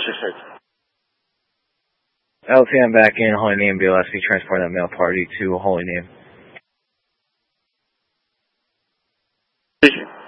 168. LTM back in, Holy Name, BLSP, transport that male party to Holy Name.